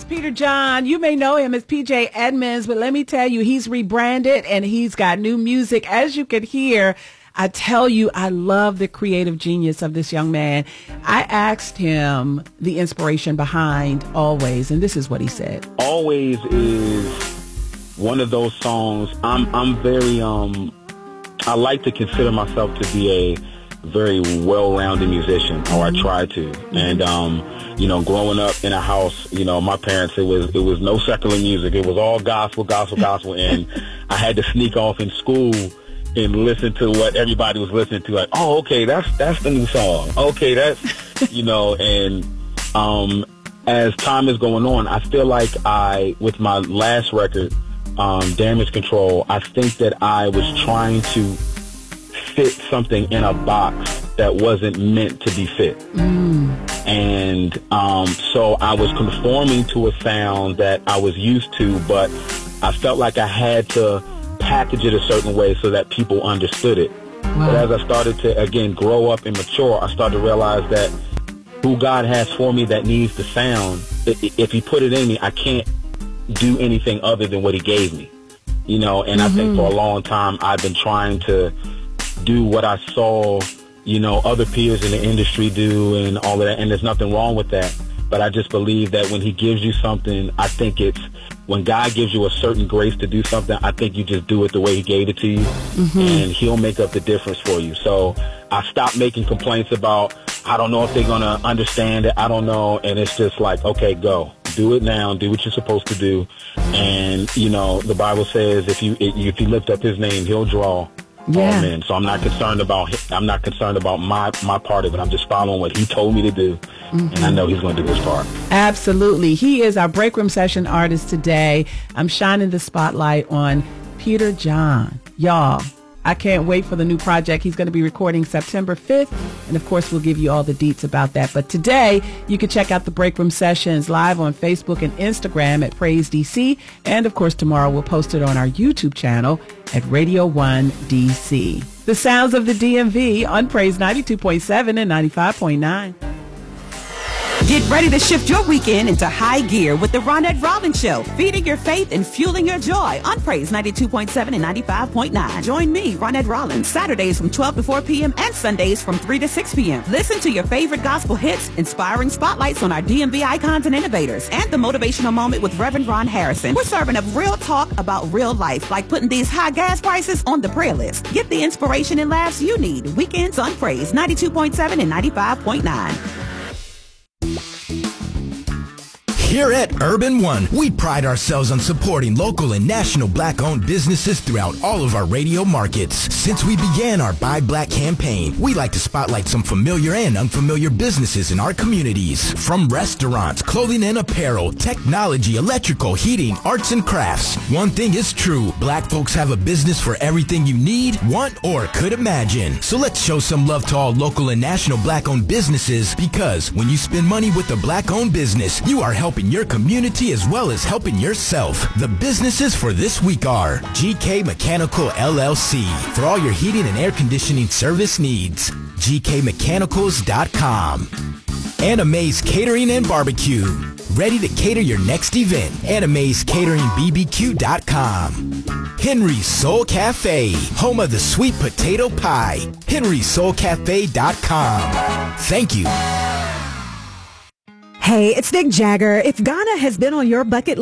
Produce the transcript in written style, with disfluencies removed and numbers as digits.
Peter John. You may know him as PJ Edmonds, but let me tell you, he's rebranded and he's got new music. As you could hear, I tell you, I love the creative genius of this young man. I asked him the inspiration behind Always, and this is what he said. Always is one of those songs. I'm very, I like to consider myself to be a very well-rounded musician, or I try to. And, growing up in a house, my parents, it was no secular music. It was all gospel. And I had to sneak off in school and listen to what everybody was listening to. Like, oh, okay, that's the new song. Okay, that's, as time is going on, I feel like with my last record, Damage Control, I think that I was trying to fit something in a box that wasn't meant to be fit. And so I was conforming to a sound that I was used to, but I felt like I had to package it a certain way so that people understood it. Wow. But as I started to, again, grow up and mature, I started to realize that who God has for me that needs the sound, if he put it in me, I can't do anything other than what he gave me. And I think for a long time I've been trying to do what I saw, other peers in the industry do and all of that, and there's nothing wrong with that. But I just believe that when he gives you something, I think it's when God gives you a certain grace to do something, I think you just do it the way he gave it to you, and he'll make up the difference for you. So I stopped making complaints about, I don't know if they're going to understand it, I don't know, and it's just like, okay, go. Do it now. Do what you're supposed to do. And, the Bible says if you lift up his name, he'll draw all men. So I'm not concerned about my part of it. I'm just following what he told me to do. And I know he's going to do his part. Absolutely. He is our Break Room Session artist today. I'm shining the spotlight on Peter John. Y'all, I can't wait for the new project. He's going to be recording September 5th. And, of course, we'll give you all the deets about that. But today, you can check out the Break Room Sessions live on Facebook and Instagram at Praise DC. And, of course, tomorrow we'll post it on our YouTube channel at Radio 1 DC. The sounds of the DMV on Praise 92.7 and 95.9. Get ready to shift your weekend into high gear with the Ronette Rollins Show, feeding your faith and fueling your joy on Praise 92.7 and 95.9. Join me, Ronette Rollins, Saturdays from 12 to 4 p.m. and Sundays from 3 to 6 p.m. Listen to your favorite gospel hits, inspiring spotlights on our DMV icons and innovators, and the motivational moment with Reverend Ron Harrison. We're serving up real talk about real life, like putting these high gas prices on the prayer list. Get the inspiration and laughs you need. Weekends on Praise 92.7 and 95.9. Here at Urban One, we pride ourselves on supporting local and national black-owned businesses throughout all of our radio markets. Since we began our Buy Black campaign, we like to spotlight some familiar and unfamiliar businesses in our communities. From restaurants, clothing and apparel, technology, electrical, heating, arts and crafts. One thing is true, black folks have a business for everything you need, want, or could imagine. So let's show some love to all local and national black-owned businesses, because when you spend money with a black-owned business, you are helping your community as well as helping yourself. The businesses for this week are GK Mechanical LLC for all your heating and air conditioning service needs. GKMechanicals.com. Anime's Catering and Barbecue, ready to cater your next event. Anime's Catering BBQ.com. Henry's Soul Cafe, home of the sweet potato pie. Henry'sSoulCafe.com. Thank you. Hey, it's Nick Jagger. If Ghana has been on your bucket